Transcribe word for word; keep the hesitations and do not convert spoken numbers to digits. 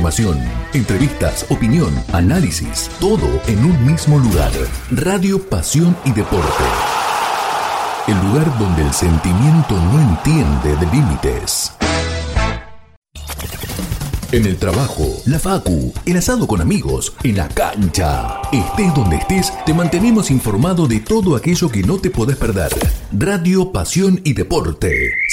información, entrevistas, opinión, análisis, todo en un mismo lugar. Radio Pasión y Deporte. El lugar donde el sentimiento no entiende de límites. En el trabajo, la facu, el asado con amigos, en la cancha. Estés donde estés, te mantenemos informado de todo aquello que no te podés perder. Radio Pasión y Deporte.